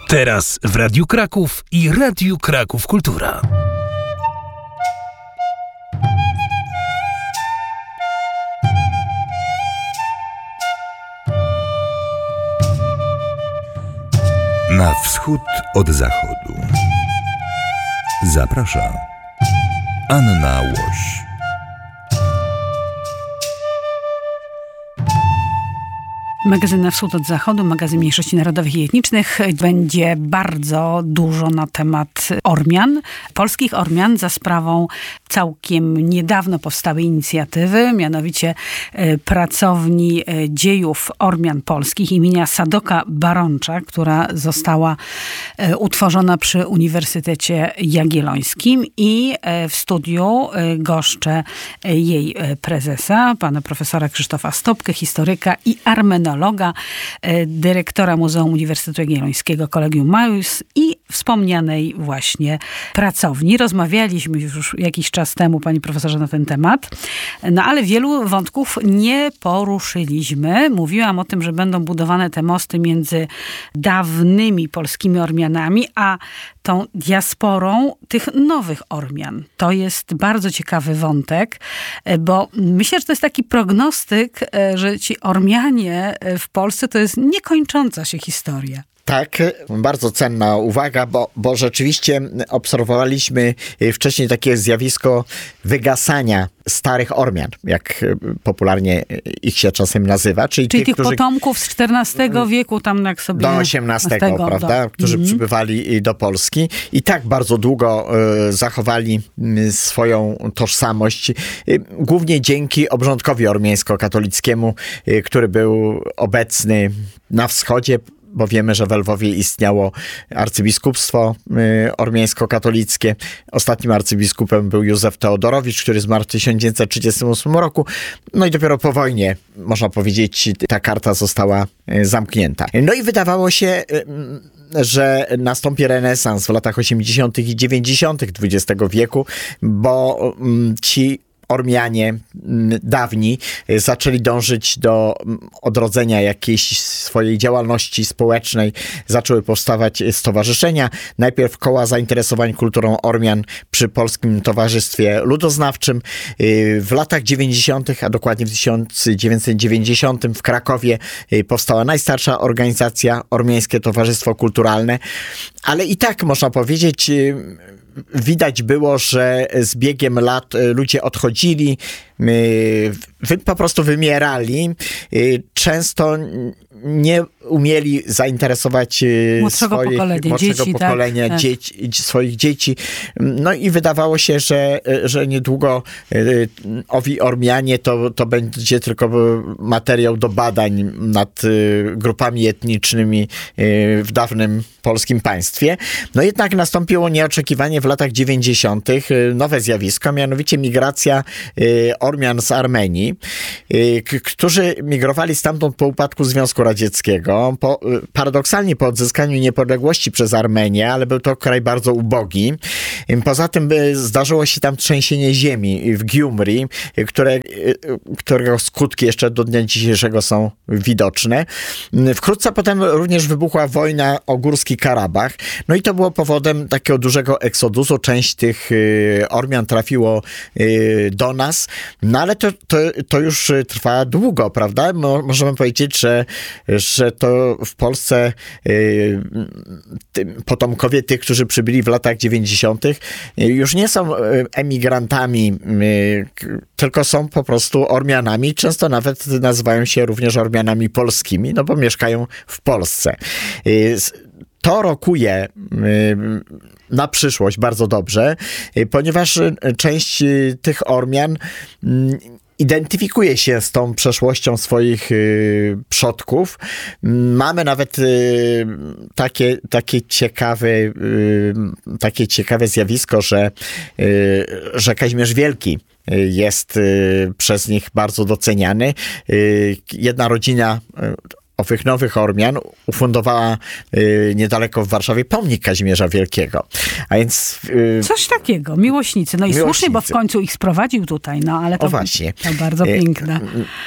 Teraz w Radiu Kraków i Radiu Kraków Kultura. Na wschód od zachodu. Zaprasza Anna Łoś. Magazyn Na wschód od zachodu, magazyn mniejszości narodowych i etnicznych. Będzie bardzo dużo na temat Ormian, polskich Ormian, za sprawą całkiem niedawno powstałej inicjatywy, mianowicie Pracowni Dziejów Ormian Polskich imienia Sadoka Baroncza, która została utworzona przy Uniwersytecie Jagiellońskim, i w studiu goszczę jej prezesa, pana profesora Krzysztofa Stopkę, historyka i armenologa, dyrektora Muzeum Uniwersytetu Jagiellońskiego Collegium Maius i wspomnianej właśnie pracowni. Rozmawialiśmy już jakiś czas temu, panie profesorze, na ten temat, no ale wielu wątków nie poruszyliśmy. Mówiłam o tym, że będą budowane te mosty między dawnymi polskimi Ormianami, a tą diasporą tych nowych Ormian. To jest bardzo ciekawy wątek, bo myślę, że to jest taki prognostyk, że ci Ormianie w Polsce to jest niekończąca się historia. Tak, bardzo cenna uwaga, bo rzeczywiście obserwowaliśmy wcześniej takie zjawisko wygasania starych Ormian, jak popularnie ich się czasem nazywa. Czyli tych potomków z XIV wieku, tam jak sobie... Do XVIII, prawda? Którzy przybywali do Polski i tak bardzo długo zachowali swoją tożsamość, głównie dzięki obrządkowi ormiańsko-katolickiemu, który był obecny na wschodzie, bo wiemy, że w Lwowie istniało arcybiskupstwo ormiańsko-katolickie. Ostatnim arcybiskupem był Józef Teodorowicz, który zmarł w 1938 roku. No i dopiero po wojnie, można powiedzieć, ta karta została zamknięta. No i wydawało się, że nastąpi renesans w latach 80. i 90. XX wieku, bo ci Ormianie dawni zaczęli dążyć do odrodzenia jakiejś swojej działalności społecznej. Zaczęły powstawać stowarzyszenia. Najpierw koła zainteresowań kulturą Ormian przy Polskim Towarzystwie Ludoznawczym. W latach 90., a dokładnie w 1990 w Krakowie powstała najstarsza organizacja, Ormiańskie Towarzystwo Kulturalne. Ale i tak można powiedzieć, widać było, że z biegiem lat ludzie odchodzili, po prostu wymierali. Często nie umieli zainteresować młodszego pokolenia, swoich dzieci. No i wydawało się, że niedługo owi Ormianie to będzie tylko materiał do badań nad grupami etnicznymi w dawnym polskim państwie. No jednak nastąpiło nieoczekiwanie w latach 90. nowe zjawisko, mianowicie migracja Ormian z Armenii, którzy migrowali stamtąd po upadku Związku Radzieckiego, paradoksalnie po odzyskaniu niepodległości przez Armenię, ale był to kraj bardzo ubogi. Poza tym zdarzyło się tam trzęsienie ziemi w Giumri, którego skutki jeszcze do dnia dzisiejszego są widoczne. Wkrótce potem również wybuchła wojna o Górski Karabach. No i to było powodem takiego dużego eksodusu. Część tych Ormian trafiło do nas, no ale to już trwa długo, prawda? Możemy powiedzieć, że to w Polsce potomkowie tych, którzy przybyli w latach 90. już nie są emigrantami, tylko są po prostu Ormianami. Często nawet nazywają się również Ormianami polskimi, no bo mieszkają w Polsce. To rokuje na przyszłość bardzo dobrze, ponieważ część tych Ormian identyfikuje się z tą przeszłością swoich przodków. Mamy nawet takie ciekawe zjawisko, że Kazimierz Wielki jest przez nich bardzo doceniany. Jedna rodzina owych nowych Ormian ufundowała niedaleko w Warszawie pomnik Kazimierza Wielkiego. A więc... Coś takiego, miłośnicy. No i słusznie, bo w końcu ich sprowadził tutaj, no ale to, właśnie. To bardzo piękne.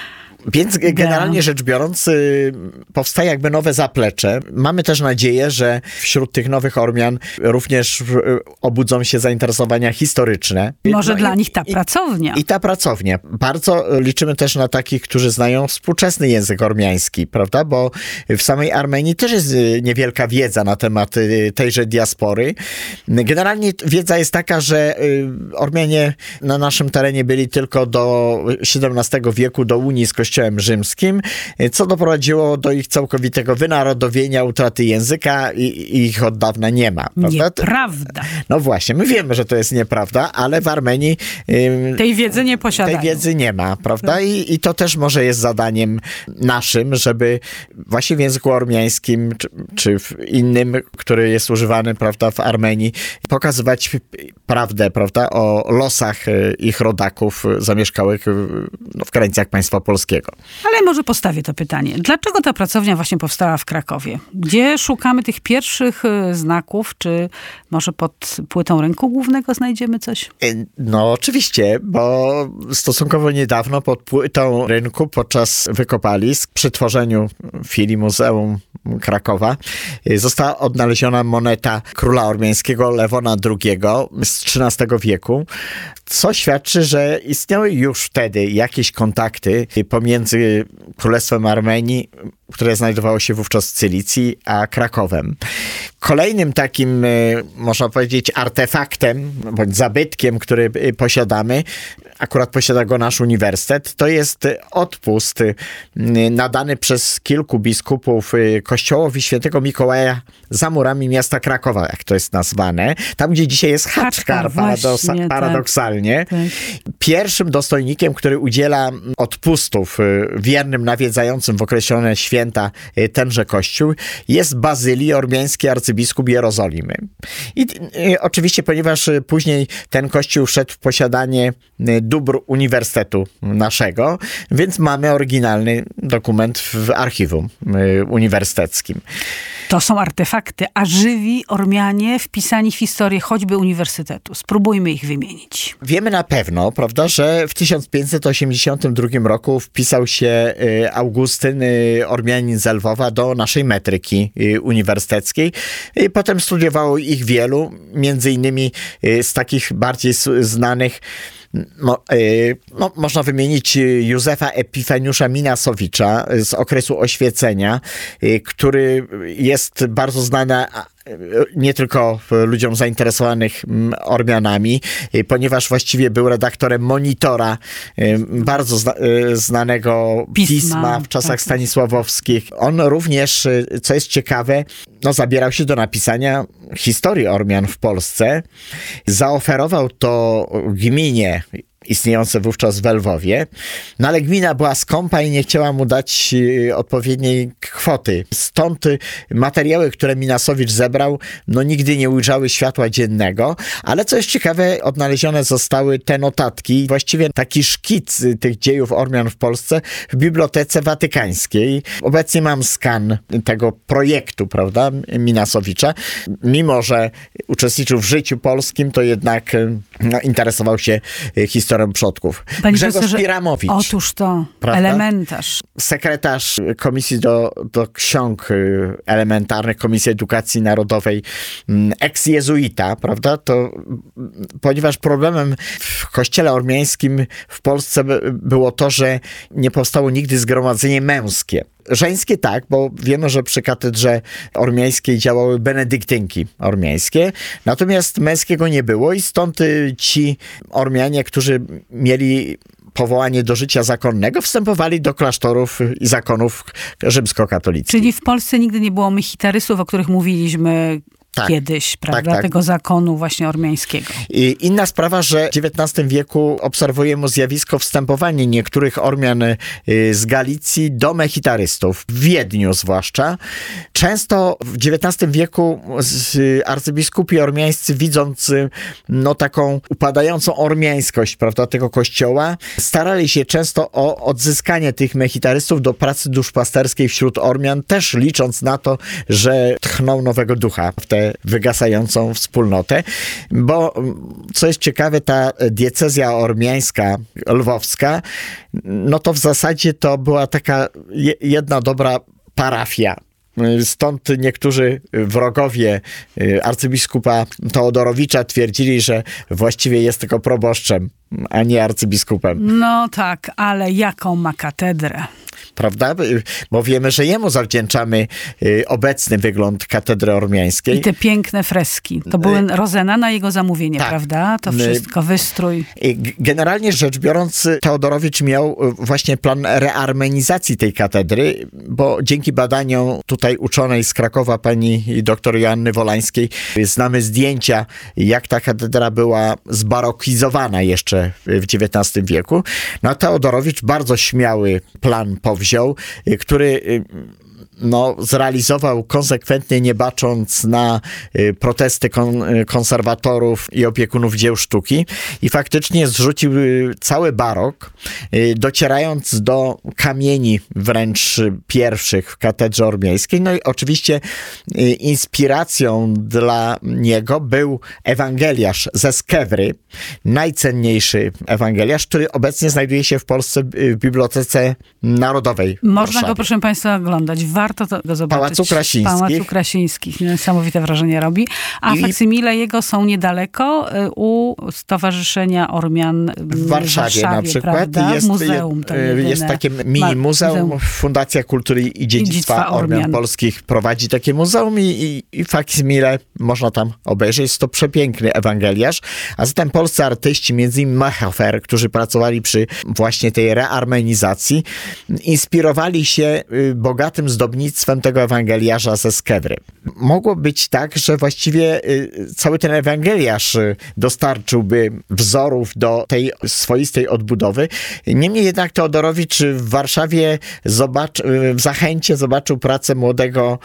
Więc generalnie rzecz biorąc powstaje jakby nowe zaplecze. Mamy też nadzieję, że wśród tych nowych Ormian również obudzą się zainteresowania historyczne. Może dla nich ta pracownia. I ta pracownia. Bardzo liczymy też na takich, którzy znają współczesny język ormiański, prawda? Bo w samej Armenii też jest niewielka wiedza na temat tejże diaspory. Generalnie wiedza jest taka, że Ormianie na naszym terenie byli tylko do XVII wieku, do unii z Kościołem rzymskim, co doprowadziło do ich całkowitego wynarodowienia, utraty języka i ich od dawna nie ma. Prawda? Nieprawda. No właśnie, my wiemy, że to jest nieprawda, ale w Armenii tej wiedzy nie posiadają. Tej wiedzy nie ma, prawda? I to też może jest zadaniem naszym, żeby właśnie w języku ormiańskim, czy w innym, który jest używany, prawda, w Armenii, pokazywać prawdę, prawda, o losach ich rodaków zamieszkałych w granicach państwa polskiego. Ale może postawię to pytanie. Dlaczego ta pracownia właśnie powstała w Krakowie? Gdzie szukamy tych pierwszych znaków? Czy może pod płytą rynku głównego znajdziemy coś? No oczywiście, bo stosunkowo niedawno pod płytą rynku podczas wykopalisk przy tworzeniu filii Muzeum Krakowa została odnaleziona moneta króla ormiańskiego Lewona II z XIII wieku, co świadczy, że istniały już wtedy jakieś kontakty pomiędzy Królestwem Armenii, które znajdowało się wówczas w Cylicji, a Krakowem. Kolejnym takim, można powiedzieć, artefaktem, bądź zabytkiem, który posiadamy, akurat posiada go nasz uniwersytet, to jest odpust nadany przez kilku biskupów kościołowi świętego Mikołaja za murami miasta Krakowa, jak to jest nazwane. Tam, gdzie dzisiaj jest Haczkar, paradoksalnie. Tak. Pierwszym dostojnikiem, który udziela odpustów wiernym nawiedzającym w określone święta tenże kościół, jest Bazylii, ormiański arcybiskup Jerozolimy. I oczywiście, ponieważ później ten kościół wszedł w posiadanie dóbr uniwersytetu naszego, więc mamy oryginalny dokument w archiwum uniwersyteckim. To są artefakty, a żywi Ormianie wpisani w historię choćby uniwersytetu. Spróbujmy ich wymienić. Wiemy na pewno, prawda, że w 1582 roku wpisał się Augustyn, Ormianin z Lwowa, do naszej metryki uniwersyteckiej. Potem studiowało ich wielu, między innymi z takich bardziej znanych można wymienić Józefa Epifaniusza Minasowicza z okresu Oświecenia, który jest bardzo znany nie tylko ludziom zainteresowanych Ormianami, ponieważ właściwie był redaktorem Monitora, bardzo znanego pisma w czasach stanisławowskich. On również, co jest ciekawe, zabierał się do napisania historii Ormian w Polsce. Zaoferował to gminie istniejące wówczas w Lwowie, no ale gmina była skąpa i nie chciała mu dać odpowiedniej kwoty. Stąd materiały, które Minasowicz zebrał, nigdy nie ujrzały światła dziennego, ale co jest ciekawe, odnalezione zostały te notatki, właściwie taki szkic tych dziejów Ormian w Polsce w Bibliotece Watykańskiej. Obecnie mam skan tego projektu, prawda, Minasowicza. Mimo że uczestniczył w życiu polskim, to jednak interesował się historią przodków. Grzegorz Piramowicz. Otóż to, prawda? Elementarz. Sekretarz Komisji do Ksiąg Elementarnych, Komisji Edukacji Narodowej, ex-jezuita, prawda? To, ponieważ problemem w kościele ormiańskim w Polsce było to, że nie powstało nigdy zgromadzenie męskie. Żeńskie tak, bo wiemy, że przy katedrze ormiańskiej działały benedyktynki ormiańskie, natomiast męskiego nie było i stąd ci Ormianie, którzy mieli powołanie do życia zakonnego, wstępowali do klasztorów i zakonów rzymskokatolickich. Czyli w Polsce nigdy nie było mechitaryzów, o których mówiliśmy kiedyś, prawda? Tak. Tego zakonu właśnie ormiańskiego. I inna sprawa, że w XIX wieku obserwujemy zjawisko wstępowania niektórych Ormian z Galicji do mechitarystów, w Wiedniu zwłaszcza. Często w XIX wieku arcybiskupi ormiańscy, widząc taką upadającą ormiańskość, prawda, tego kościoła, starali się często o odzyskanie tych mechitarystów do pracy duszpasterskiej wśród Ormian, też licząc na to, że tchną nowego ducha w te tę wygasającą wspólnotę, bo co jest ciekawe, ta diecezja ormiańska, lwowska, no to w zasadzie to była taka jedna dobra parafia. Stąd niektórzy wrogowie arcybiskupa Teodorowicza twierdzili, że właściwie jest tylko proboszczem, a nie arcybiskupem. No tak, ale jaką ma katedrę? Prawda? Bo wiemy, że jemu zawdzięczamy obecny wygląd katedry ormiańskiej. I te piękne freski. To były Rozena na jego zamówienie, tak. Prawda? To wszystko, wystrój. Generalnie rzecz biorąc, Teodorowicz miał właśnie plan rearmenizacji tej katedry, bo dzięki badaniom tutaj uczonej z Krakowa, pani dr Joanny Wolańskiej, znamy zdjęcia, jak ta katedra była zbarokizowana jeszcze w XIX wieku. No, Teodorowicz bardzo śmiały plan powziął, który zrealizował konsekwentnie, nie bacząc na protesty konserwatorów i opiekunów dzieł sztuki i faktycznie zrzucił cały barok, docierając do kamieni wręcz pierwszych w katedrze ormiańskiej. No i oczywiście inspiracją dla niego był ewangeliarz ze Skewry, najcenniejszy ewangeliarz, który obecnie znajduje się w Polsce w Bibliotece Narodowej. Można go, proszę państwa, oglądać. Warto go zobaczyć. Pałacu Krasińskich. Niesamowite wrażenie robi. A faksymile jego są niedaleko u Stowarzyszenia Ormian w Warszawie na przykład. Prawda? Muzeum. Jest takie mini muzeum. Fundacja Kultury i Dziedzictwa Ormian Polskich prowadzi takie muzeum i faksymile można tam obejrzeć. Jest to przepiękny ewangeliarz. A zatem polscy artyści, między innymi Machafer, którzy pracowali przy właśnie tej rearmenizacji, inspirowali się bogatym zdobnictwem tego ewangeliarza ze Skewry. Mogło być tak, że właściwie cały ten ewangeliarz dostarczyłby wzorów do tej swoistej odbudowy. Niemniej jednak Teodorowicz w Warszawie w Zachęcie zobaczył pracę młodego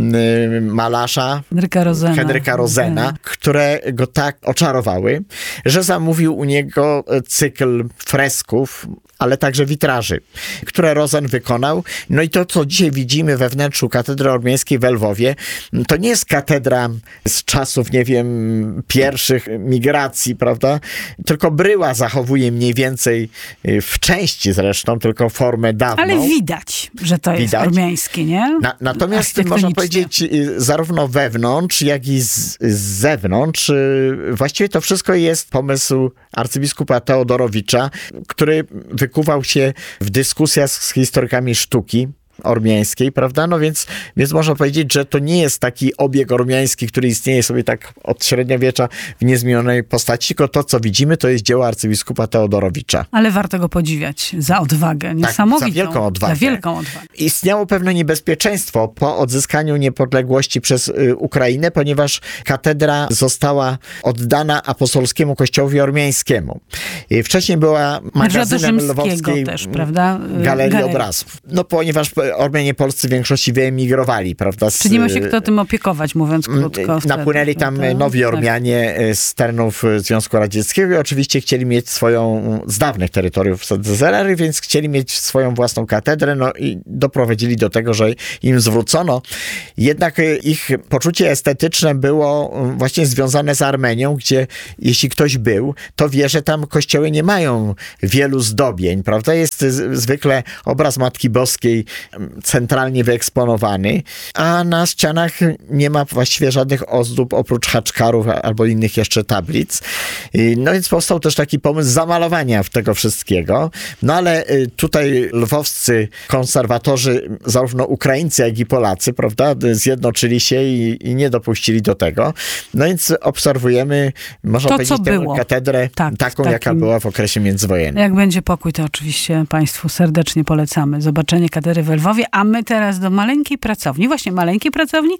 malarza Henryka Rozena, które go tak oczarowały, że zamówił u niego cykl fresków, ale także witraży, które Rozen wykonał. No i to, co dzisiaj widzimy we wnętrzu katedry ormiańskiej w Lwowie, to nie jest katedra z czasów, nie wiem, pierwszych migracji, prawda? Tylko bryła zachowuje mniej więcej, w części zresztą, tylko formę dawną. Ale widać, że to jest ormiańskie, nie? Natomiast można powiedzieć, zarówno wewnątrz, jak i z zewnątrz, właściwie to wszystko jest pomysł arcybiskupa Teodorowicza, który wykuwał się w dyskusjach z historykami sztuki ormiańskiej, prawda? No więc można powiedzieć, że to nie jest taki obieg ormiański, który istnieje sobie tak od średniowiecza w niezmienionej postaci, tylko to, co widzimy, to jest dzieło arcybiskupa Teodorowicza. Ale warto go podziwiać za odwagę, niesamowitą. Tak, za wielką odwagę. Za wielką odwagę. Istniało pewne niebezpieczeństwo po odzyskaniu niepodległości przez Ukrainę, ponieważ katedra została oddana apostolskiemu kościołowi ormiańskiemu. Wcześniej była magazynem lwowskiej też, prawda? Galerii Obrazów. No ponieważ Ormianie polscy w większości wyemigrowali, prawda? Czy nie ma się kto tym opiekować, mówiąc krótko? Napłynęli tam nowi Ormianie z terenów Związku Radzieckiego i oczywiście chcieli mieć swoją, z dawnych terytoriów ZSRR, więc chcieli mieć swoją własną katedrę, no i doprowadzili do tego, że im zwrócono. Jednak ich poczucie estetyczne było właśnie związane z Armenią, gdzie jeśli ktoś był, to wie, że tam kościoły nie mają wielu zdobień, prawda? Jest zwykle obraz Matki Boskiej centralnie wyeksponowany, a na ścianach nie ma właściwie żadnych ozdób oprócz haczkarów albo innych jeszcze tablic. No więc powstał też taki pomysł zamalowania tego wszystkiego. No ale tutaj lwowscy konserwatorzy, zarówno Ukraińcy, jak i Polacy, prawda, zjednoczyli się i nie dopuścili do tego. No więc obserwujemy, można powiedzieć, tę katedrę taką, jaka była w okresie międzywojennym. Jak będzie pokój, to oczywiście Państwu serdecznie polecamy zobaczenie katedry w Lwowie, a my teraz do maleńkiej pracowni, właśnie maleńkiej pracowni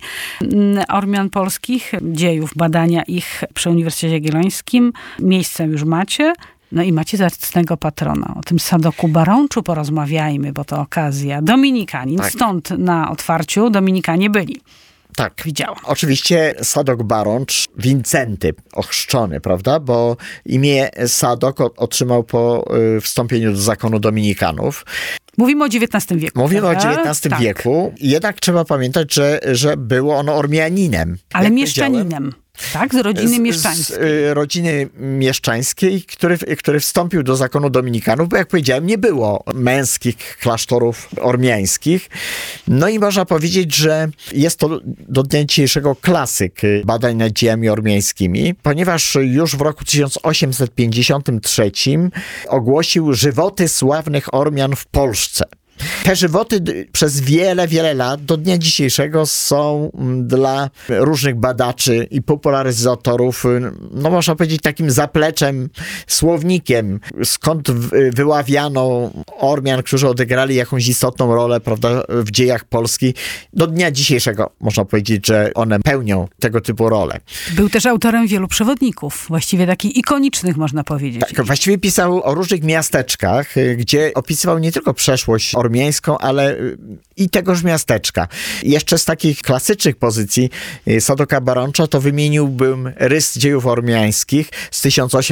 Ormian Polskich, dziejów, badania ich przy Uniwersytecie Jagiellońskim. Miejsce już macie. No i macie zacnego patrona. O tym Sadoku Barączu porozmawiajmy, bo to okazja. Dominikanin. Tak. Stąd na otwarciu Dominikanie byli. Tak, widziałam. Oczywiście Sadok Barącz, Wincenty, ochrzczony, prawda? Bo imię Sadok otrzymał po wstąpieniu do zakonu dominikanów. Mówimy o XIX wieku. Mówimy prawda? o XIX wieku. Jednak trzeba pamiętać, że było ono Ormianinem. Ale mieszczaninem. Tak, z rodziny mieszczańskiej. Z rodziny mieszczańskiej, który wstąpił do zakonu dominikanów, bo jak powiedziałem, nie było męskich klasztorów ormiańskich. No i można powiedzieć, że jest to do dnia dzisiejszego klasyk badań nad dziejami ormiańskimi, ponieważ już w roku 1853 ogłosił żywoty sławnych Ormian w Polsce. Te żywoty przez wiele, wiele lat do dnia dzisiejszego są dla różnych badaczy i popularyzatorów, no można powiedzieć, takim zapleczem, słownikiem, skąd wyławiano Ormian, którzy odegrali jakąś istotną rolę, prawda, w dziejach Polski. Do dnia dzisiejszego można powiedzieć, że one pełnią tego typu rolę. Był też autorem wielu przewodników, właściwie takich ikonicznych, można powiedzieć. Tak, właściwie pisał o różnych miasteczkach, gdzie opisywał nie tylko przeszłość ormiańską, ale i tegoż miasteczka. Jeszcze z takich klasycznych pozycji Sadoka Barącza to wymieniłbym Rys dziejów ormiańskich z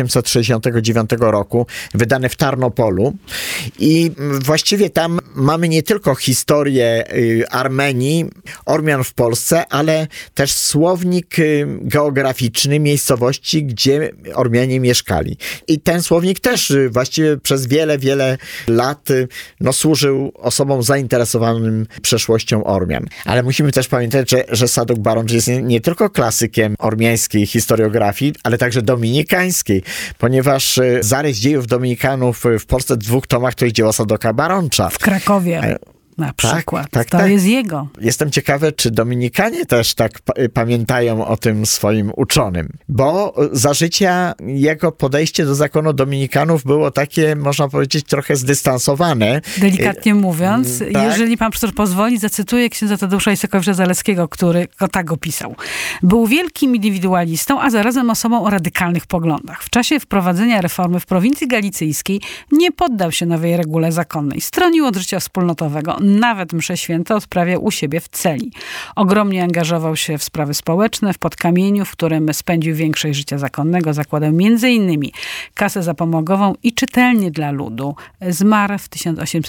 1869 roku, wydany w Tarnopolu. I właściwie tam mamy nie tylko historię Armenii, Ormian w Polsce, ale też słownik geograficzny miejscowości, gdzie Ormianie mieszkali. I ten słownik też właściwie przez wiele, wiele lat służył osobom zainteresowanym przeszłością Ormian. Ale musimy też pamiętać, że Sadok Barącz jest nie tylko klasykiem ormiańskiej historiografii, ale także dominikańskiej, ponieważ zarys dziejów dominikanów w Polsce w 2 tomach to jest dzieło Sadoka Barącza. W Krakowie. Na przykład. Tak, to jest jego. Jestem ciekawy, czy Dominikanie też tak pamiętają o tym swoim uczonym. Bo za życia jego podejście do zakonu dominikanów było takie, można powiedzieć, trochę zdystansowane. Delikatnie mówiąc, tak. Jeżeli pan profesor pozwoli, zacytuję księdza Tadeusza Isakowicza-Zaleskiego, który tak opisał. Był wielkim indywidualistą, a zarazem osobą o radykalnych poglądach. W czasie wprowadzenia reformy w prowincji galicyjskiej nie poddał się nowej regule zakonnej. Stronił od życia wspólnotowego. Nawet msze święte odprawiał u siebie w celi. Ogromnie angażował się w sprawy społeczne w Podkamieniu, w którym spędził większość życia zakonnego. Zakładał m.in. kasę zapomogową i czytelnię dla ludu. Zmarł w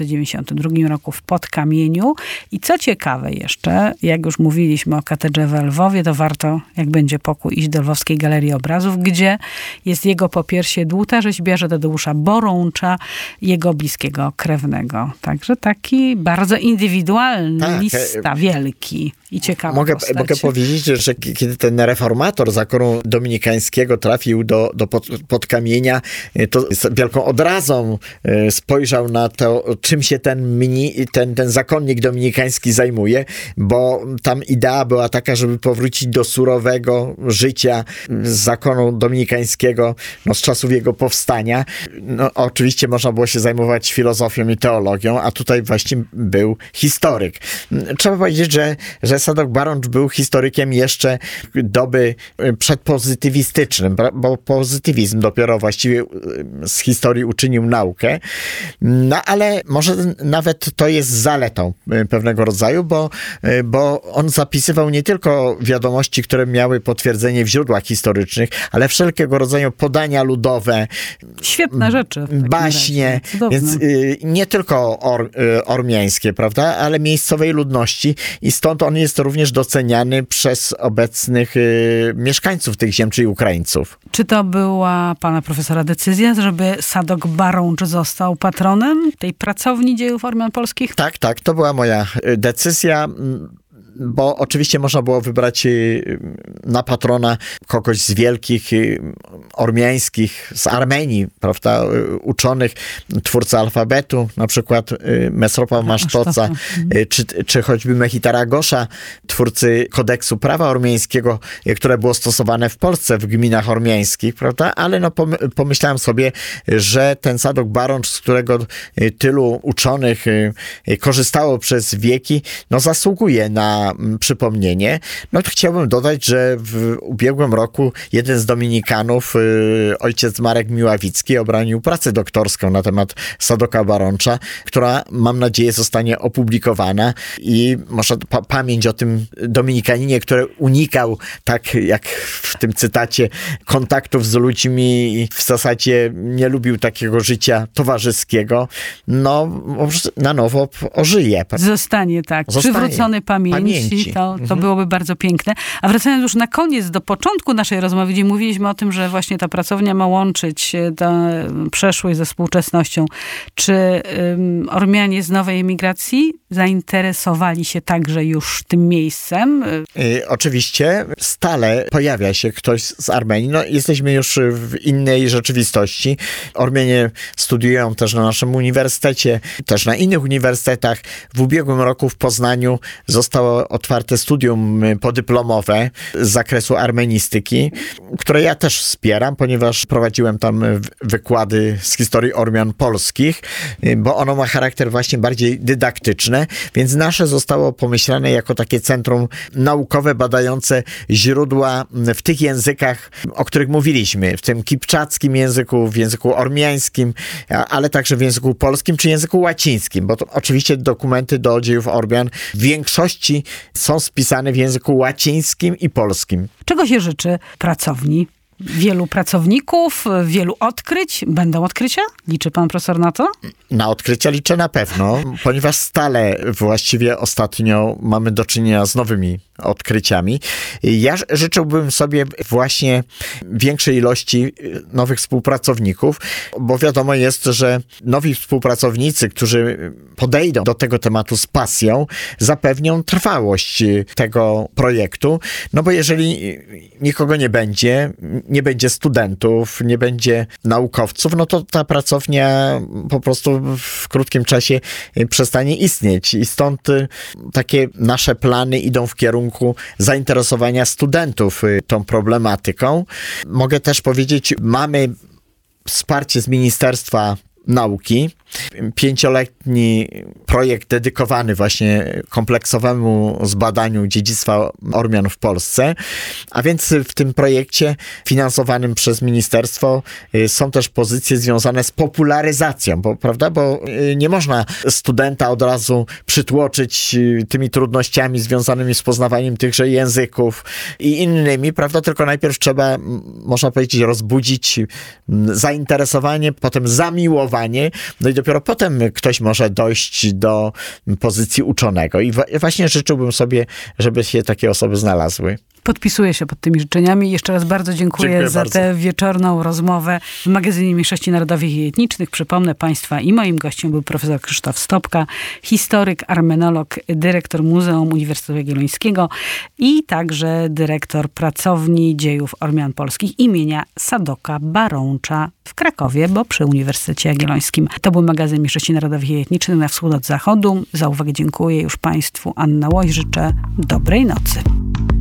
1892 roku w Podkamieniu. I co ciekawe jeszcze, jak już mówiliśmy o katedrze w Lwowie, to warto, jak będzie pokój, iść do Lwowskiej Galerii Obrazów, gdzie jest jego popiersie dłuta rzeźbiarza Tadeusza Barącza, jego bliskiego krewnego. Także taki bardzo indywidualny lista, wielki i ciekawy. Mogę powiedzieć, że kiedy ten reformator zakonu dominikańskiego trafił do Podkamienia, to z wielką odrazą spojrzał na to, czym się ten zakonnik dominikański zajmuje, bo tam idea była taka, żeby powrócić do surowego życia z zakonu dominikańskiego, z czasów jego powstania. Oczywiście można było się zajmować filozofią i teologią, a tutaj właśnie był historyk. Trzeba powiedzieć, że Sadok Barącz był historykiem jeszcze doby przedpozytywistycznym, bo pozytywizm dopiero właściwie z historii uczynił naukę. Ale może nawet to jest zaletą pewnego rodzaju, bo on zapisywał nie tylko wiadomości, które miały potwierdzenie w źródłach historycznych, ale wszelkiego rodzaju podania ludowe. Świetne rzeczy. Baśnie. Więc nie tylko ormiańskie, prawda, ale miejscowej ludności i stąd on jest również doceniany przez obecnych mieszkańców tych ziem, czyli Ukraińców. Czy to była pana profesora decyzja, żeby Sadok Barącz został patronem tej pracowni dziejów Ormian polskich? Tak, to była moja decyzja. Bo oczywiście można było wybrać na patrona kogoś z wielkich ormiańskich, z Armenii, prawda, uczonych, twórcy alfabetu, na przykład Mesropa Masztoca, czy choćby Mechitara Gosza, twórcy kodeksu prawa ormiańskiego, które było stosowane w Polsce w gminach ormiańskich, prawda, ale pomyślałem sobie, że ten Sadok Barącz, z którego tylu uczonych korzystało przez wieki, zasługuje na za przypomnienie. No to chciałbym dodać, że w ubiegłym roku jeden z dominikanów, ojciec Marek Miławicki, obronił pracę doktorską na temat Sadoka Baroncza, która, mam nadzieję, zostanie opublikowana i może pamięć o tym dominikaninie, który unikał, tak jak w tym cytacie, kontaktów z ludźmi i w zasadzie nie lubił takiego życia towarzyskiego, no na nowo ożyje. Zostanie przywrócony pamięci. To byłoby bardzo piękne. A wracając już na koniec do początku naszej rozmowy, gdzie mówiliśmy o tym, że właśnie ta pracownia ma łączyć przeszłość ze współczesnością. Czy Ormianie z nowej emigracji zainteresowali się także już tym miejscem? Oczywiście stale pojawia się ktoś z Armenii. No, jesteśmy już w innej rzeczywistości. Ormianie studiują też na naszym uniwersytecie, też na innych uniwersytetach. W ubiegłym roku w Poznaniu zostało otwarte studium podyplomowe z zakresu armenistyki, które ja też wspieram, ponieważ prowadziłem tam wykłady z historii Ormian polskich, bo ono ma charakter właśnie bardziej dydaktyczny, więc nasze zostało pomyślane jako takie centrum naukowe badające źródła w tych językach, o których mówiliśmy, w tym kipczackim języku, w języku ormiańskim, ale także w języku polskim czy języku łacińskim, bo to oczywiście dokumenty do dziejów Ormian w większości są spisane w języku łacińskim i polskim. Czego się życzy pracowni? Wielu pracowników, wielu odkryć. Będą odkrycia? Liczy pan profesor na to? Na odkrycia liczę na pewno, ponieważ stale właściwie ostatnio mamy do czynienia z nowymi odkryciami. Ja życzyłbym sobie właśnie większej ilości nowych współpracowników, bo wiadomo jest, że nowi współpracownicy, którzy podejdą do tego tematu z pasją, zapewnią trwałość tego projektu, no bo jeżeli nikogo nie będzie studentów, nie będzie naukowców, no to ta pracownia po prostu w krótkim czasie przestanie istnieć i stąd takie nasze plany idą w kierunku zainteresowania studentów tą problematyką. Mogę też powiedzieć, mamy wsparcie z Ministerstwa Nauki. 5-letni projekt dedykowany właśnie kompleksowemu zbadaniu dziedzictwa Ormian w Polsce, a więc w tym projekcie finansowanym przez ministerstwo są też pozycje związane z popularyzacją, bo nie można studenta od razu przytłoczyć tymi trudnościami związanymi z poznawaniem tychże języków i innymi, prawda, tylko najpierw trzeba, można powiedzieć, rozbudzić zainteresowanie, potem zamiłowanie, no i dopiero potem ktoś może dojść do pozycji uczonego. I właśnie życzyłbym sobie, żeby się takie osoby znalazły. Podpisuję się pod tymi życzeniami. Jeszcze raz bardzo dziękuję za tę wieczorną rozmowę w magazynie Mniejszości Narodowych i Etnicznych. Przypomnę państwa i moim gościem był profesor Krzysztof Stopka, historyk, armenolog, dyrektor Muzeum Uniwersytetu Jagiellońskiego i także dyrektor Pracowni Dziejów Ormian Polskich imienia Sadoka Baroncza w Krakowie, bo przy Uniwersytecie Jagiellońskim. To był magazyn Mniejszości Narodowych i Etnicznych na wschód od zachodu. Za uwagę dziękuję już państwu. Anna Łoś, życzę dobrej nocy.